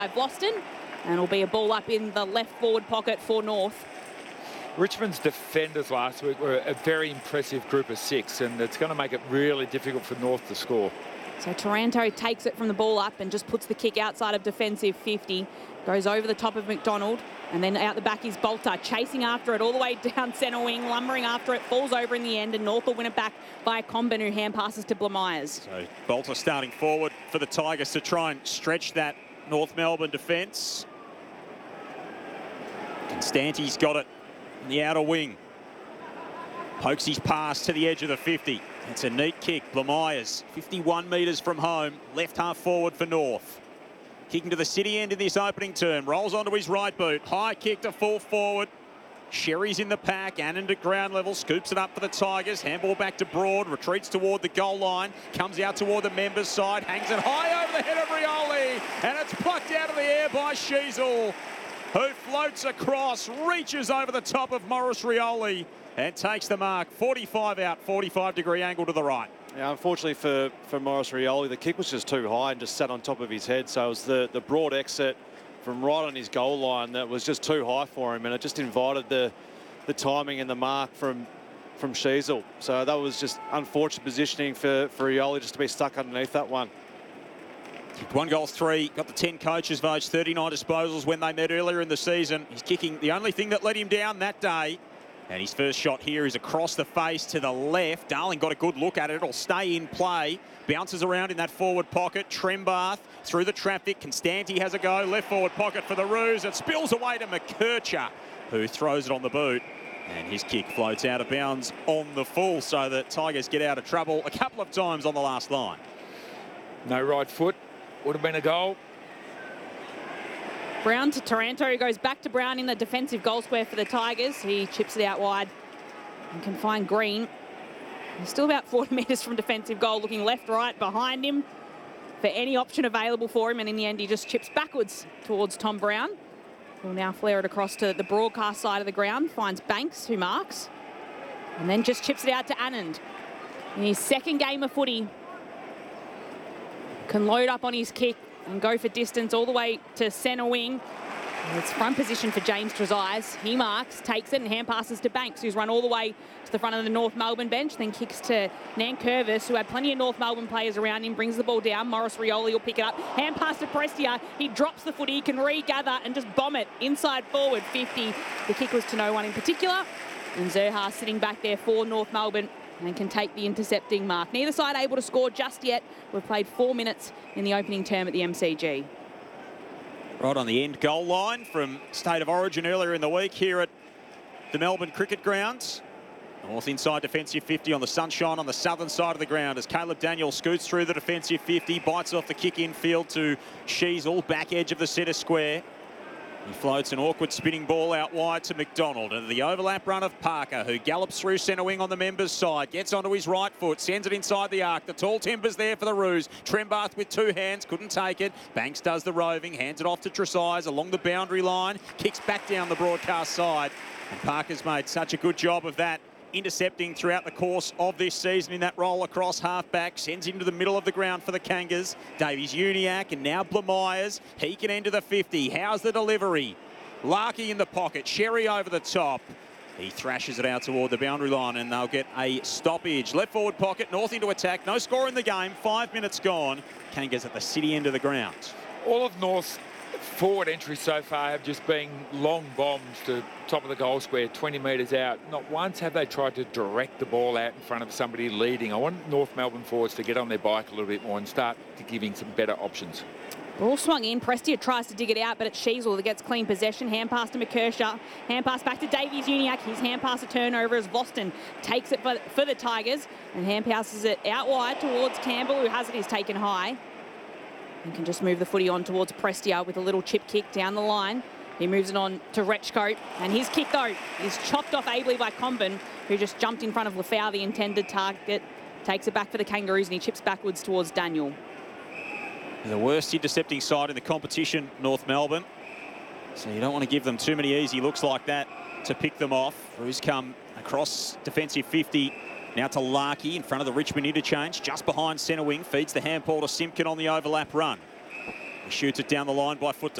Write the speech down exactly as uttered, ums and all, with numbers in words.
Boston, and it'll be a ball up in the left forward pocket for North. Richmond's defenders last week were a very impressive group of six, and it's going to make it really difficult for North to score. So Taranto takes it from the ball up and just puts the kick outside of defensive fifty. Goes over the top of McDonald, and then out the back is Bolter, chasing after it all the way down centre wing, lumbering after it, falls over in the end, and North will win it back by Comben, who hand passes to Blamires. So Bolter starting forward for the Tigers to try and stretch that North Melbourne defence. Constanti's got it in the outer wing. Pokes his pass to the edge of the fifty. It's a neat kick. Blamires, fifty-one metres from home, left half forward for North. Kicking to the city end in this opening term. Rolls onto his right boot. High kick to full forward. Sherry's in the pack. Anand at ground level. Scoops it up for the Tigers. Handball back to Broad. Retreats toward the goal line. Comes out toward the members' side. Hangs it high over the head of Rioli. And it's plucked out of the air by Sheasel, who floats across, reaches over the top of Maurice Rioli and takes the mark. forty-five out, forty-five degree angle to the right. Yeah, unfortunately for, for Maurice Rioli, the kick was just too high and just sat on top of his head. So it was the, the broad exit from right on his goal line that was just too high for him, and it just invited the the timing and the mark from from Sheasel. So that was just unfortunate positioning for, for Rioli just to be stuck underneath that one. One goal, three. Got the ten coaches' votes, thirty-nine disposals when they met earlier in the season. He's kicking the only thing that let him down that day. And his first shot here is across the face to the left. Darling got a good look at it. It'll stay in play. Bounces around in that forward pocket. Trembath through the traffic. Constanti has a go. Left forward pocket for the Roos. It spills away to McKercher, who throws it on the boot. And his kick floats out of bounds on the full, so that Tigers get out of trouble a couple of times on the last line. No right foot. Would have been a goal. Brown to Taranto, who goes back to Brown in the defensive goal square for the Tigers. He chips it out wide and can find Green. He's still about forty metres from defensive goal, looking left, right, behind him for any option available for him. And in the end, he just chips backwards towards Tom Brown. He'll now flare it across to the broadcast side of the ground, finds Banks, who marks, and then just chips it out to Anand. In his second game of footy, can load up on his kick and go for distance all the way to centre wing. It's front position for James Trezise. He marks, takes it, and hand passes to Banks, who's run all the way to the front of the North Melbourne bench, then kicks to Nankervis, who had plenty of North Melbourne players around him, brings the ball down. Maurice Rioli will pick it up. Hand pass to Prestia. He drops the footy, he can regather and just bomb it inside forward fifty. The kick was to no one in particular. And Zerha sitting back there for North Melbourne and can take the intercepting mark. Neither side able to score just yet. We've played four minutes in the opening term at the M C G. Right on the end goal line from State of Origin earlier in the week here at the Melbourne Cricket Grounds. North inside defensive fifty on the sunshine on the southern side of the ground as Caleb Daniel scoots through the defensive fifty, bites off the kick infield to Sheasel, back edge of the centre square. He floats an awkward spinning ball out wide to McDonald, and the overlap run of Parker, who gallops through centre wing on the members' side, gets onto his right foot, sends it inside the arc. The tall timber's there for the Roos. Trembath with two hands, couldn't take it. Banks does the roving, hands it off to Trezise along the boundary line, kicks back down the broadcast side. And Parker's made such a good job of that, intercepting throughout the course of this season in that roll across half-back, sends him to the middle of the ground for the Kangas. Davies Uniacke and now Blamires. He can enter the fifty. How's the delivery? Larkey in the pocket, Sherry over the top. He thrashes it out toward the boundary line and they'll get a stoppage. Left forward pocket, North into attack. No score in the game, five minutes gone. Kangas at the city end of the ground. All of North's forward entries so far have just been long bombs to top of the goal square, twenty metres out. Not once have they tried to direct the ball out in front of somebody leading. I want North Melbourne forwards to get on their bike a little bit more and start to giving some better options. Ball swung in. Prestia tries to dig it out, but it's Sheasel that gets clean possession. Hand pass to McKercher. Hand pass back to Davies Uniacke. His hand pass a turnover as Voston takes it for, for the Tigers and hand passes it out wide towards Campbell, who has it. He's taken high and can just move the footy on towards Prestia with a little chip kick down the line. He moves it on to Retchcote, and his kick, though, is chopped off ably by Comben, who just jumped in front of Lafau, the intended target. Takes it back for the Kangaroos, and he chips backwards towards Daniel. The worst intercepting side in the competition, North Melbourne. So you don't want to give them too many easy looks like that to pick them off. Roos come across defensive fifty. Now to Larkey in front of the Richmond interchange, just behind centre wing, feeds the handball to Simpkin on the overlap run. Shoots it down the line by foot to